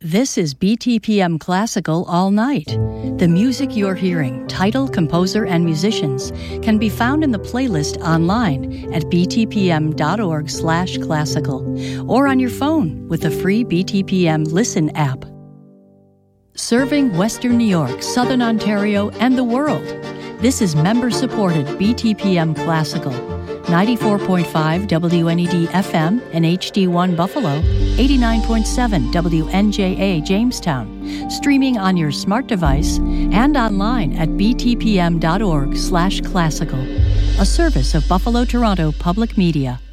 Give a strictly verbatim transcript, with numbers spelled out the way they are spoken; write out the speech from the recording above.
This is B T P M Classical All Night. The music you're hearing, title, composer, and musicians can be found in the playlist online at btpm.org slash classical or on your phone with the free B T P M Listen app. Serving Western New York, Southern Ontario, and the world, this is member-supported B T P M Classical. ninety-four point five W N E D F M and H D one Buffalo, eighty-nine point seven W N J A Jamestown, streaming on your smart device and online at btpm.org slash classical, a service of Buffalo Toronto Public Media.